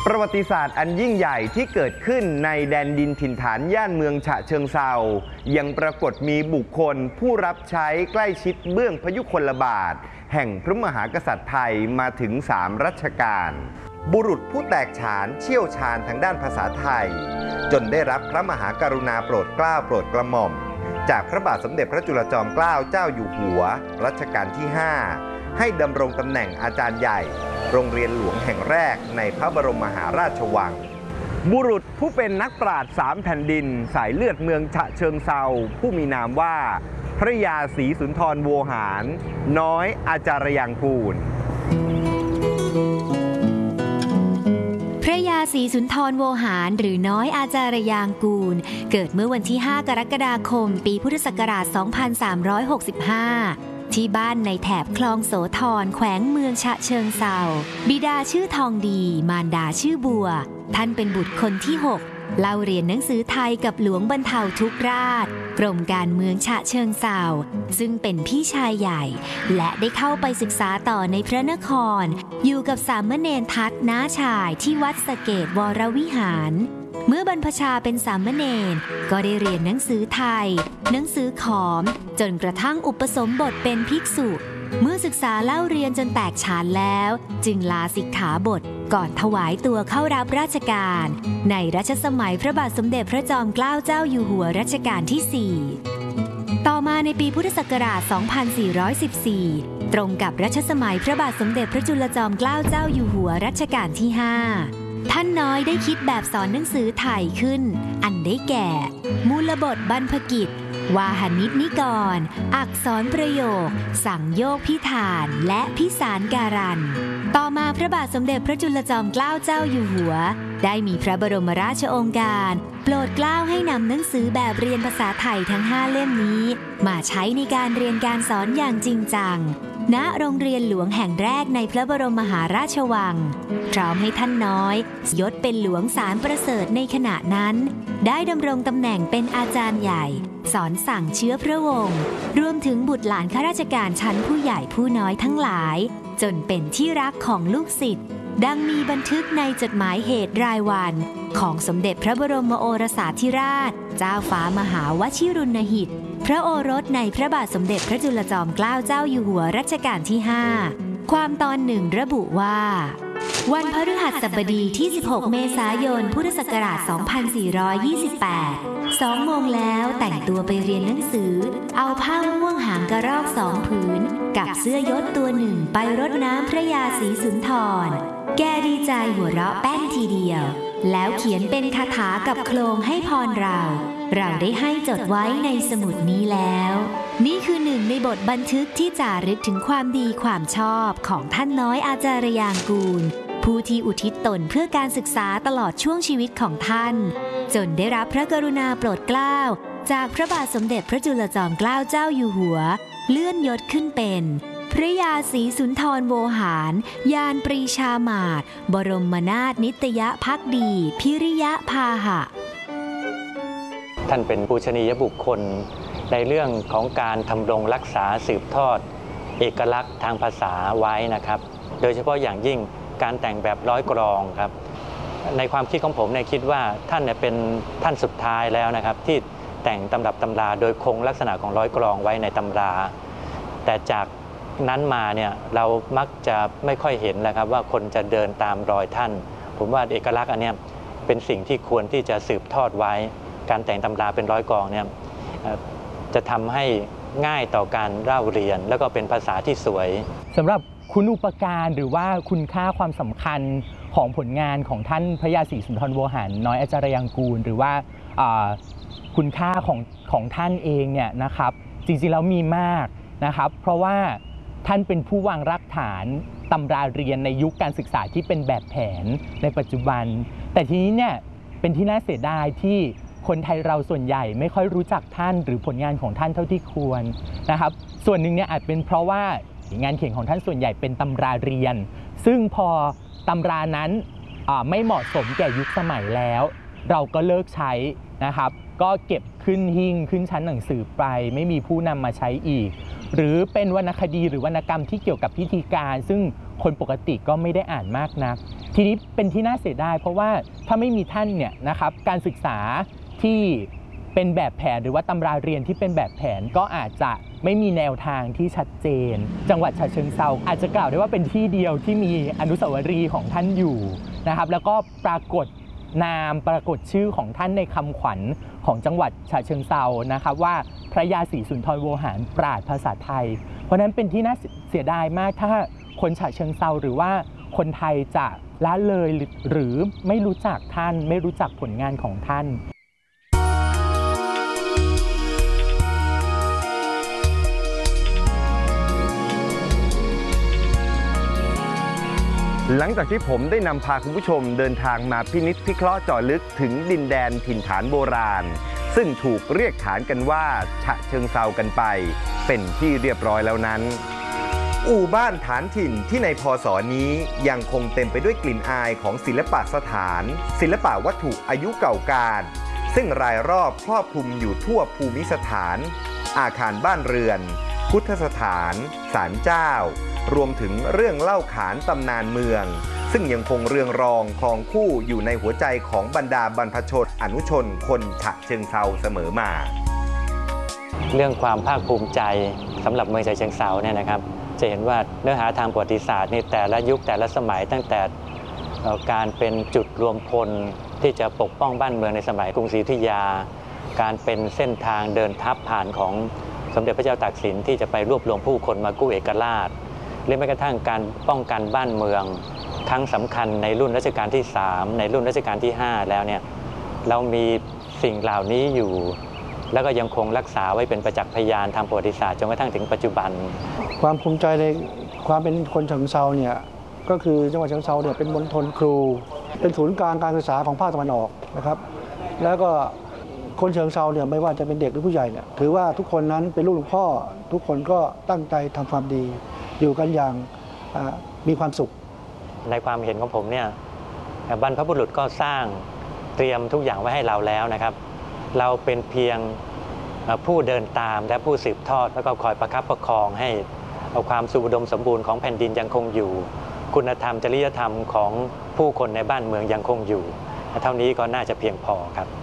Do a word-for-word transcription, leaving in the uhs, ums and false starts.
ประวัติศาสตร์อันยิ่งใหญ่ที่เกิดขึ้นในแดนดินถิ่นฐานย่านเมืองฉะเชิงเทรายังปรากฏมีบุคคลผู้รับใช้ใกล้ชิดเบื้องพยุคลบาทแห่งพระมหากษัตริย์ไทยมาถึงสามรัชกาลบุรุษผู้แตกฉานเชี่ยวชาญทางด้านภาษาไทยจนได้รับพระมหากรุณาโปรดเกล้าโปรดกระหม่อมจากพระบาทสมเด็จพระจุลจอมเกล้าเจ้าอยู่หัวรัชกาลที่ห้าให้ดำรงตำแหน่งอาจารย์ใหญ่โรงเรียนหลวงแห่งแรกในพระบรมมหาราชวังบุรุษผู้เป็นนักปราชญ์สามแผ่นดินสายเลือดเมืองฉะเชิงเทราผู้มีนามว่าพระยาศรีสุนทรโวหารน้อยอาจารยางกูลพระยาศรีสุนทรโวหารหรือน้อยอาจารยางกูลเกิดเมื่อวันที่ห้ากรกฎาคมปีพุทธศักราชสองพันสามร้อยหกสิบห้าที่บ้านในแถบคลองโสธรแขวงเมืองฉะเชิงเทราบิดาชื่อทองดีมารดาชื่อบัวท่านเป็นบุตรคนที่หกเล่าเรียนหนังสือไทยกับหลวงบรรเทาทุกราชกรมการเมืองฉะเชิงเทราซึ่งเป็นพี่ชายใหญ่และได้เข้าไปศึกษาต่อในพระนครอยู่กับสามเณรทัตน้าชายที่วัดสะเกษวรวิหารเมื่อบรรพชาเป็นสามเณรก็ได้เรียนหนังสือไทยหนังสือขอมจนกระทั่งอุปสมบทเป็นภิกษุเมื่อศึกษาเล่าเรียนจนแตกฉานแล้วจึงลาสิกขาบทก่อนถวายตัวเข้ารับราชการในรัชสมัยพระบาทสมเด็จพระจอมเกล้าเจ้าอยู่หัวรัชกาลที่สี่ต่อมาในปีพุทธศักราชสองพันสี่ร้อยสิบสี่ตรงกับรัชสมัยพระบาทสมเด็จพระจุลจอมเกล้าเจ้าอยู่หัวรัชกาลที่ห้าท่านน้อยได้คิดแบบสอนหนังสือไทยขึ้นอันได้แก่มูลบทบรรพกิจวาหนิชนิกรอักษรประโยคสังโยคพิธานและพิสารการันต่อมาพระบาทสมเด็จพระจุลจอมเกล้าเจ้าอยู่หัวได้มีพระบรมราชโองการโปรดเกล้าให้นำหนังสือแบบเรียนภาษาไทยทั้งห้าเล่มนี้มาใช้ในการเรียนการสอนอย่างจริงจังณโรงเรียนหลวงแห่งแรกในพระบรมมหาราชวังพร้อมให้ท่านน้อยยศเป็นหลวงสารประเสริฐในขณะนั้นได้ดำรงตำแหน่งเป็นอาจารย์ใหญ่สอนสั่งเชื้อพระวงศ์รวมถึงบุตรหลานข้าราชการชั้นผู้ใหญ่ผู้น้อยทั้งหลายจนเป็นที่รักของลูกศิษย์ดังมีบันทึกในจดหมายเหตุรายวันของสมเด็จพระบรมโอรสาธิราชเจ้าฟ้ามหาวชิรุณหิตพระโอรสในพระบาทสมเด็จพระจุลจอมเกล้าเจ้าอยู่หัวรัชกาลที่ห้าความตอนหนึ่งระบุว่าวันพฤหัสบดีที่สิบหกเมษายนพุทธศักราชสองพันสี่ร้อยยี่สิบแปดสองโมงแล้วแต่งตัวไปเรียนหนังสือเอาผ้าม่วงหางกระรอกสองผืนกับเสื้อยศตัวหนึ่งไปรดน้ำพระยาศรีสุนทรแกดีใจหัวเราะแป้นทีเดียวแล้วเขียนเป็นคาถากับโคลงให้พรเราเราได้ให้จดไว้ในสมุดนี้แล้วนี่คือหนึ่งในบทบันทึกที่จารึกถึงความดีความชอบของท่านน้อยอาจารยางกูลผู้ที่อุทิศตนเพื่อการศึกษาตลอดช่วงชีวิตของท่านจนได้รับพระกรุณาโปรดเกล้าจากพระบาทสมเด็จพระจุลจอมเกล้าเจ้าอยู่หัวเลื่อนยศขึ้นเป็นพระยาศรีสุนทรโวหารยานปรีชามาศบรมนาถนิตยภักดีพิริยพาหะท่านเป็นปูชนียบุคคลในเรื่องของการทำรงรักษาสืบทอดเอกลักษณ์ทางภาษาไว้นะครับโดยเฉพาะอย่างยิ่งการแต่งแบบร้อยกลองครับในความคิดของผมเนี่ยคิดว่าท่านเนี่ยเป็นท่านสุดท้ายแล้วนะครับที่แต่งตำรับตำราโดยคงลักษณะของร้อยกลองไว้ในตำราแต่จากนั้นมาเนี่ยเรามักจะไม่ค่อยเห็นแล้วครับว่าคนจะเดินตามรอยท่านผมว่าเอกลักษณ์อันนี้เป็นสิ่งที่ควรที่จะสืบทอดไว้การแต่งตำราเป็นร้อยกลองเนี่ยจะทำให้ง่ายต่อการเล่าเรียนแล้วก็เป็นภาษาที่สวยสำหรับคุณูปการหรือว่าคุณค่าความสำคัญของผลงานของท่านพระยาศรีสุนทรโวหารน้อยอาจารยางกูลหรือว่าคุณค่าของของท่านเองเนี่ยนะครับจริงๆแล้วมีมากนะครับเพราะว่าท่านเป็นผู้วางรากฐานตำราเรียนในยุคการศึกษาที่เป็นแบบแผนในปัจจุบันแต่ทีนี้เนี่ยเป็นที่น่าเสียดายที่คนไทยเราส่วนใหญ่ไม่ค่อยรู้จักท่านหรือผลงานของท่านเท่าที่ควรนะครับส่วนหนึ่งเนี่ยอาจเป็นเพราะว่างานเขียนของท่านส่วนใหญ่เป็นตำราเรียนซึ่งพอตำรานั้นไม่เหมาะสมแก่ยุคสมัยแล้วเราก็เลิกใช้นะครับก็เก็บขึ้นหิ้งขึ้นชั้นหนังสือไปไม่มีผู้นำมาใช้อีกหรือเป็นวรรณคดีหรือวรรณกรรมที่เกี่ยวกับพิธีการซึ่งคนปกติก็ไม่ได้อ่านมากนักทีนี้เป็นที่น่าเสียดายเพราะว่าถ้าไม่มีท่านเนี่ยนะครับการศึกษาที่เป็นแบบแผนหรือว่าตำราเรียนที่เป็นแบบแผนก็อาจจะไม่มีแนวทางที่ชัดเจนจังหวัดฉะเชิงเทราอาจจะกล่าวได้ว่าเป็นที่เดียวที่มีอนุสาวรีย์ของท่านอยู่นะครับแล้วก็ปรากฏนามปรากฏชื่อของท่านในคำขวัญของจังหวัดฉะเชิงเทรานะครับว่าพระยาศรีสุนทรโวหารปราชญ์ภาษาไทยเพราะนั้นเป็นที่น่าเสียดายมากถ้าคนฉะเชิงเทราหรือว่าคนไทยจะละเลยหรือไม่รู้จักท่านไม่รู้จักผลงานของท่านหลังจากที่ผมได้นำพาคุณผู้ชมเดินทางมาพินิจพิเคราะห์เจาะลึกถึงดินแดนถิ่นฐานโบราณซึ่งถูกเรียกขานกันว่าฉะเชิงเทรากันไปเป็นที่เรียบร้อยแล้วนั้นอู่บ้านฐานถิ่นที่ในพศนี้ยังคงเต็มไปด้วยกลิ่นอายของศิลปะสถานศิลปะวัตถุอายุเก่าก่านซึ่งรายรอบครอบคลุมอยู่ทั่วภูมิสถานอาคารบ้านเรือนพุทธสถานศาลเจ้ารวมถึงเรื่องเล่าขานตำนานเมืองซึ่งยังคงเรืองรองครองคู่อยู่ในหัวใจของบรรดาบรรพชนอนุชนคนฉะเชิงเทราเสมอมาเรื่องความภาคภูมิใจสำหรับเมืองฉะเชิงเทราเนี่ยนะครับจะเห็นว่าเนื้อหาทางประวัติศาสตร์ในแต่ละยุคแต่ละสมัยตั้งแต่การเป็นจุดรวมพลที่จะปกป้องบ้านเมืองในสมัยกรุงศรีอยุธยาการเป็นเส้นทางเดินทัพผ่านของสมเด็จพระเจ้าตากสินที่จะไปรวบรวมผู้คนมากู้เอกราชหรือแม้กระทั่งการป้องกันบ้านเมืองครั้งสำคัญในรุ่นรัชกาลที่สามในรุ่นรัชกาลที่ห้าแล้วเนี่ยเรามีสิ่งเหล่านี้อยู่แล้วก็ยังคงรักษาไว้เป็นประจักษ์พยานทางประวัติศาสตร์จนกระทั่งถึงปัจจุบันความภูมิใจในความเป็นคนฉะเชิงเทราเนี่ยก็คือจังหวัดฉะเชิงเทราเนี่ยเป็นมณฑลครูเป็นศูนย์กลางการศึกษาของภาคตะวันออกนะครับแล้วก็คนฉะเชิงเทราเนี่ยไม่ว่าจะเป็นเด็กหรือผู้ใหญ่เนี่ยถือว่าทุกคนนั้นเป็นลูกหลวงพ่อทุกคนก็ตั้งใจทำความดีอยู่กันอย่างมีความสุขในความเห็นของผมเนี่ยบรรพบุรุษก็สร้างเตรียมทุกอย่างไว้ให้เราแล้วนะครับเราเป็นเพียงผู้เดินตามและผู้สืบทอดแล้วก็คอยประคับประคองให้เอาความสุขอุดมสมบูรณ์ของแผ่นดินยังคงอยู่คุณธรรมจริยธรรมของผู้คนในบ้านเมืองยังคงอยู่เท่านี้ก็น่าจะเพียงพอครับ